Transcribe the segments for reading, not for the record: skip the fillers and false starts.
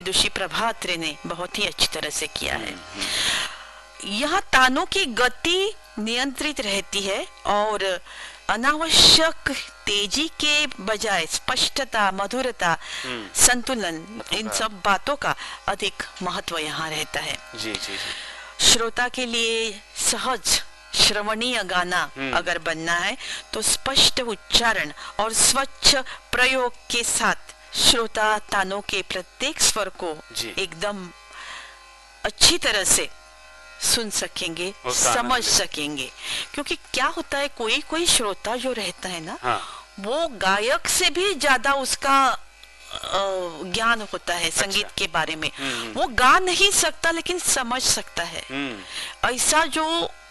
विदुषी प्रभात्री ने बहुत ही अच्छी तरह से किया है। यहाँ तानों की गति नियंत्रित रहती है और अनावश्यक तेजी के बजाय स्पष्टता, मधुरता, संतुलन, इन सब बातों का अधिक महत्व यहाँ रहता है। जी जी जी। श्रोता के लिए सहज श्रवणीय गाना अगर बनना है तो स्पष्ट उच्चारण और स्वच्छ प्रयोग के साथ श्रोता तानों के प्रत्येक स्वर को एकदम अच्छी तरह से सुन सकेंगे, समझ सकेंगे। क्योंकि क्या होता है, कोई कोई श्रोता जो रहता है ना, वो गायक से भी ज्यादा उसका ज्ञान होता है संगीत के बारे में। वो गा नहीं सकता लेकिन समझ सकता है। ऐसा जो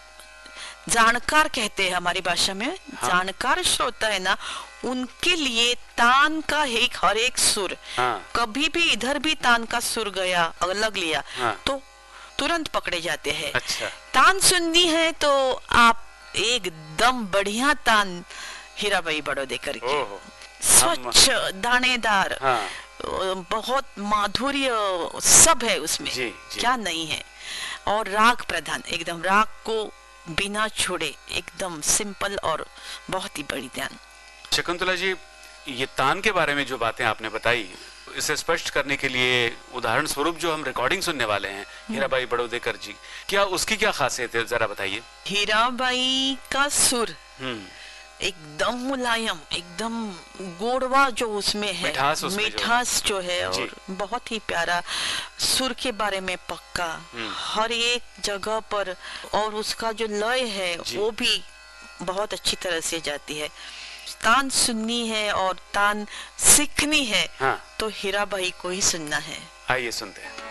जानकार कहते हैं हमारी भाषा में, जानकार श्रोता है ना, उनके लिए तान का हर एक सुर, कभी भी इधर भी तान का सुर गया, अलग लिया तो तुरंत पकड़े जाते हैं। अच्छा। तान सुननी है तो आप एकदम बढ़िया तान हीराबाई बड़ौदेकर की, स्वच्छ, दानेदार, बहुत माधुर्य सब है उसमें, क्या नहीं है। और राग प्रधान, एकदम राग को बिना छोड़े, एकदम सिंपल और बहुत ही बड़ी ध्यान। शकुंतला जी, ये तान के बारे में जो बातें आपने बताई, इसे स्पष्ट करने के लिए उदाहरण स्वरूप जो हम रिकॉर्डिंग सुनने वाले हैं हीराबाई बड़ौदेकर जी, क्या उसकी क्या खासियत है, जरा बताइए। हीराबाई का सुर एकदम मुलायम, एकदम गोड़वा जो उसमें है, मिठास जो है, और बहुत ही प्यारा, सुर के बारे में पक्का हर एक जगह पर, और उसका जो लय है वो भी बहुत अच्छी तरह से जाती है। तान सुननी है और तान सीखनी है तो हीराबाई को ही सुनना है। आइए सुनते हैं।